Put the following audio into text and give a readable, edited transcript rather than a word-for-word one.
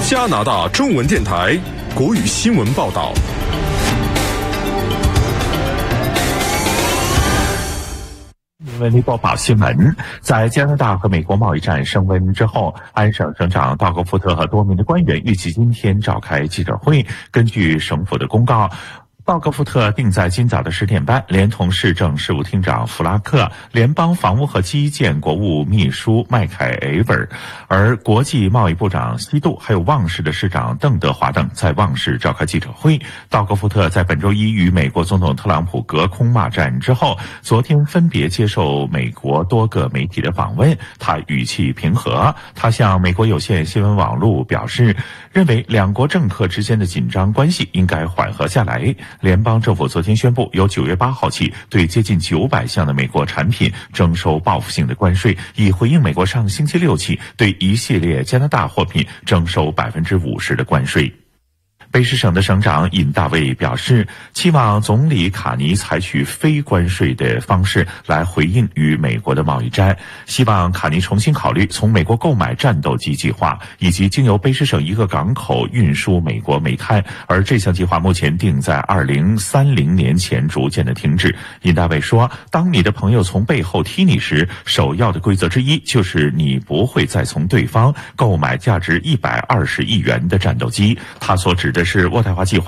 加拿大中文电台国语新闻报道。 为你播报新闻。在加拿大和美国贸易战升温之后，安省省长道格福特和多名的官员预计今天召开记者会。根据省府的公告，道格福特定在今早的10点半，连同市政事务厅长弗拉克、联邦房屋和基建国务秘书麦凯埃文，而国际贸易部长西杜还有旺市的市长邓德华等在旺市召开记者会。道格福特在本周一与美国总统特朗普隔空骂战之后，昨天分别接受美国多个媒体的访问，他语气平和。他向美国有线新闻网络表示，认为两国政客之间的紧张关系应该缓和下来。联邦政府昨天宣布，由9月8号起对接近900项的美国产品征收报复性的关税，以回应美国上星期六起对一系列加拿大货品征收50%的关税。卑诗省的省长尹大卫表示，期望总理卡尼采取非关税的方式来回应与美国的贸易战，希望卡尼重新考虑从美国购买战斗机计划，以及经由卑诗省一个港口运输美国煤炭，而这项计划目前定在2030年前逐渐的停止。尹大卫说，当你的朋友从背后踢你时，首要的规则之一就是你不会再从对方购买价值120亿元的战斗机。他所指的是渥太华计划